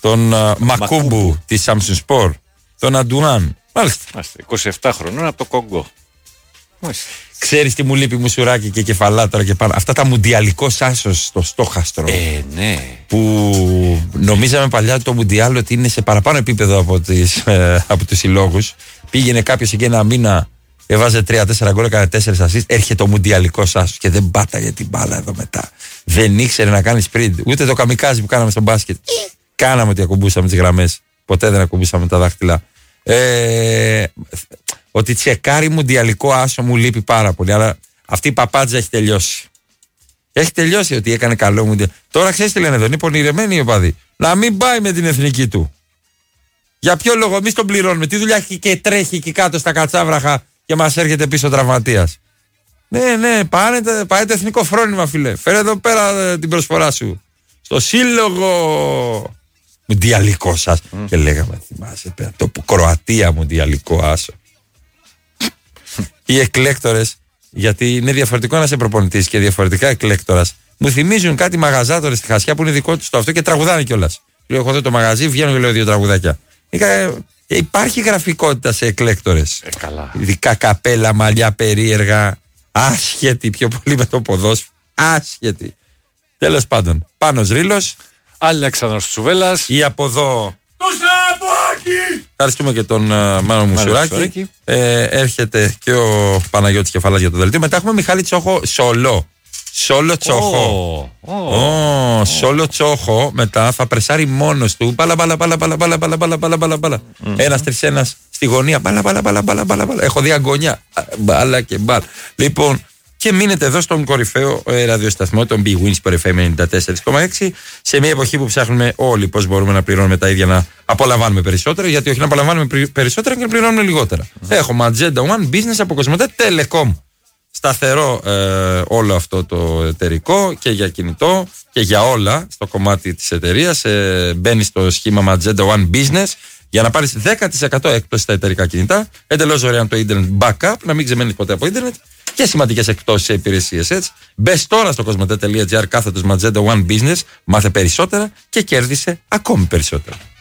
τον Μακούμπου της Samsung Sport, τον Αντουάν. Μάλιστα. 27 χρονών από το Κονγκό. Ξέρεις τι μου λείπει Μουσουράκη και Κεφαλά τώρα και πάνω. Αυτά τα μουντιαλικό άσος στο στόχαστρο. Ναι. Που νομίζαμε παλιά το μουντιάλ ότι είναι σε παραπάνω επίπεδο από τους συλλόγους. Πήγαινε κάποιος εκεί ένα μήνα, έβαζε 3-4 γκολ, έκανε 4 assist. Έρχεται το μουντιαλικό άσος και δεν πάταγε την μπάλα εδώ μετά. Δεν ήξερε να κάνει sprint. Ούτε το καμικάζι που κάναμε στο μπάσκετ. Κάναμε ότι ακουμπούσαμε τις γραμμές. Ποτέ δεν ακουμπούσαμε τα δάχτυλα. Ότι τσεκάρει μουντιαλικό άσο μου λείπει πάρα πολύ. Αλλά αυτή η παπάντζα έχει τελειώσει. Έχει τελειώσει ότι έκανε καλό μουντιαλ. Τώρα ξέρεις τι λένε εδώ, είναι πονηρεμένοι οι οπαδοί. Να μην πάει με την εθνική του. Για ποιο λόγο, εμείς τον πληρώνουμε. Τι δουλειά έχει και τρέχει εκεί κάτω στα κατσάβραχα και μας έρχεται πίσω τραυματίας. Ναι, πάρετε εθνικό φρόνημα, φίλε. Φέρε εδώ πέρα την προσφορά σου. Στο σύλλογο. Μουντιαλικό σας. Και λέγαμε, θυμάσαι πέρα, το Κροατία μουντιαλικό άσο. Οι εκλέκτορες, γιατί είναι διαφορετικό να είσαι προπονητής και διαφορετικά εκλέκτορας, μου θυμίζουν κάτι μαγαζάτορες στη Χασιά που είναι δικό τους το αυτό και τραγουδάνε κιόλας. Λέω, έχω εδώ το μαγαζί, βγαίνω και λέω 2 τραγουδάκια. Υπάρχει γραφικότητα σε εκλέκτορες. Καλά. Ειδικά καπέλα, μαλλιά περίεργα, άσχετη πιο πολύ με το ποδόσφαιρο. Άσχετη. Τέλος πάντων, Πάνος Ρήλος. Αλέξανδρος Τσουβέλλας. Ή από εδώ. Το Σαββάκι! Ευχαριστούμε και τον Μάνο Μουσουράκη. Έρχεται και ο Παναγιώτης Κεφαλάς για το δελτίο. Μετά έχουμε Μιχάλη Τσόχο Σολό. Σόλο Τσόχο. Σόλο Τσόχο. Μετά θα πρεσάρει μόνος του. Μπάλα. 1-3-1 στη γωνία. Μπάλα. Έχω δει αγωνιά. Μπάλα και μπάλα. Λοιπόν. Και μείνετε εδώ στον κορυφαίο ραδιοσταθμό, τον Big Wins FM 94,6, σε μια εποχή που ψάχνουμε όλοι πώς μπορούμε να πληρώνουμε τα ίδια, να απολαμβάνουμε περισσότερα, γιατί όχι να απολαμβάνουμε περισσότερα και να πληρώνουμε λιγότερα. Έχουμε Agenda One Business από Κοσμοτέ Telecom. Σταθερό όλο αυτό το εταιρικό και για κινητό και για όλα στο κομμάτι της εταιρείας. Μπαίνεις στο σχήμα Agenda One Business για να πάρεις 10% έκπτωση στα εταιρικά κινητά, εντελώς δωρεάν το internet backup, να μην ξεμένεις ποτέ από ίντερνετ και σημαντικές εκπτώσεις σε υπηρεσίες, έτσι. Μπες τώρα στο κοσμοτέ.gr /Magenta One Business, μάθε περισσότερα και κέρδισε ακόμη περισσότερα.